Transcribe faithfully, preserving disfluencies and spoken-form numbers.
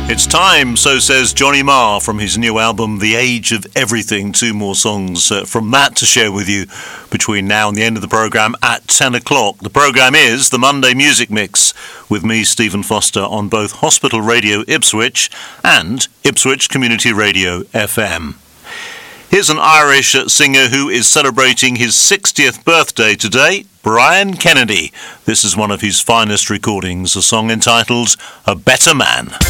It's time, so says Johnny Marr from his new album, The Age of Everything. Two more songs uh, from Matt to share with you between now and the end of the programme at ten o'clock. The programme is the Monday Music Mix with me, Stephen Foster, on both Hospital Radio Ipswich and Ipswich Community Radio F M. Here's an Irish singer who is celebrating his sixtieth birthday today, Brian Kennedy. This is one of his finest recordings, a song entitled A Better Man.